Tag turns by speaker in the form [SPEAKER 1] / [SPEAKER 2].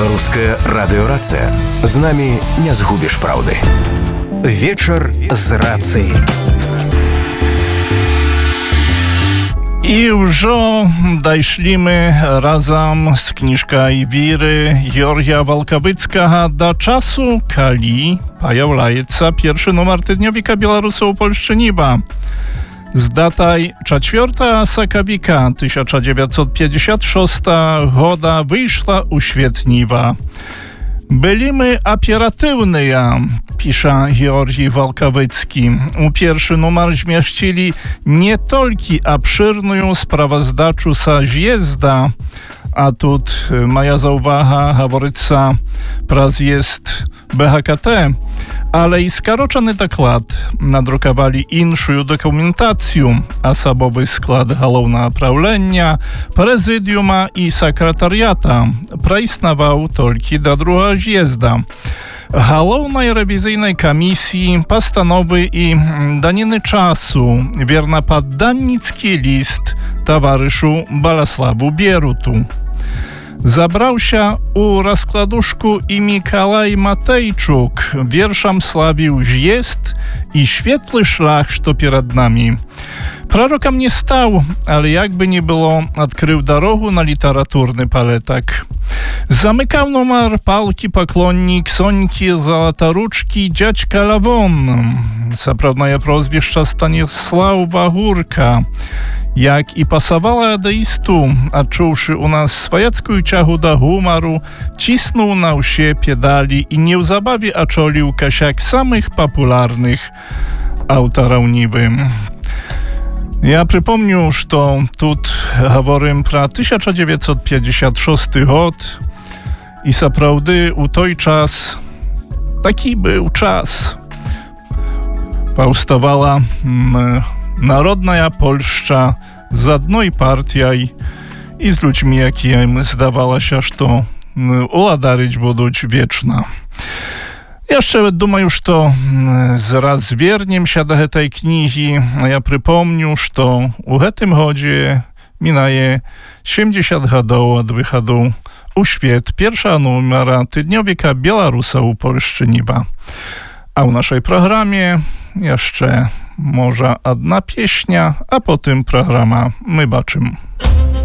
[SPEAKER 1] Беларускае радыёрацыя. З намі не згубіш праўды.
[SPEAKER 2] Вечар з рацыяй.
[SPEAKER 3] І ўжо дайшлі мы разам з кніжкай Віры Георгія Валкавыцкага да часу, калі паяўляецца першы нумар тыднёвіка беларусаў у Польшчы Ніва. З датай 4 сакавіка 1956 года выйшла ў свет Ніва. Byli my operatywne, pisze Georgi Walkawicki. U pierwszy numer zmieścili nie tylko obszerną sprawozdaczu sa zjezda, a tut moja zauwaga haworyca praz jest BHKT, ale i skaroczany doklad nadrukowali inszą dokumentację, osobowy skład głównego prawlenia, prezydiuma i sekretariata. Praistnował tylko do drugiego zjezda. Głównej rewizyjnej komisji postanowy i daniny czasu wierna poddannicki list towarzyszu Bolesławu Bierutu. Zabrał się u rozkładuszku i Mikołaj Matejczuk. Wierszam slawił zjezd i świetły szlach, co przed nami. Prorokiem nie stał, ale jakby nie było, odkrył drogę na literaturny paletak. Zamykał numer palki poklonnik Sońki Zolotoruczki dziadźka Lawon. Zaprawne prozwieszcza Stanisława Górka. Jak i pasowała adeistu, a czułszy u nas swojacką ciachu do humoru, cisnął na usie pedali i nie zabawie oczolił kasiak samych popularnych autorów Niwy. Ja przypomnę, że тут говорим про 1956 год i zaprawdy u той czas taki był czas. Powstawała Narodna Polszcza z jednej partią i z ludźmi, jakim zdawało się, że to uładaryć będą wieczna. Jeszcze думаю, że zaraz wiernym się do tej księgi. Ja przypomnę, że u tym godzie minaje 70 lat od wychodu u świat pierwsza numera tydniowika Białorusa u Polszczy Niwa. A w naszej programie jeszcze może jedna pieśnia, a po tym programa my baczymy.